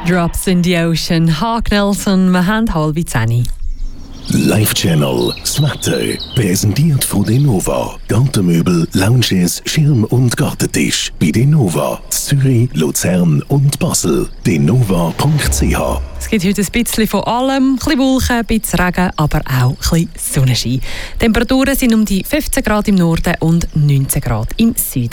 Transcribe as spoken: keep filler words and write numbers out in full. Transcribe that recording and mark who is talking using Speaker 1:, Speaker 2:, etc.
Speaker 1: Drops in the Ocean, Hawk Nelson, wir haben halb zehn.
Speaker 2: Live Channel, das Wetter, präsentiert von Denova. Gartenmöbel, Lounges, Schirm- und Gartentisch. Bei Denova, Zürich, Luzern und Basel. denova punkt c h.
Speaker 1: Es gibt heute ein bisschen von allem, ein bisschen Wolken, ein bisschen Regen, aber auch ein bisschen Sonnenschein. Die Temperaturen sind um die fünfzehn Grad im Norden und neunzehn Grad im Süden.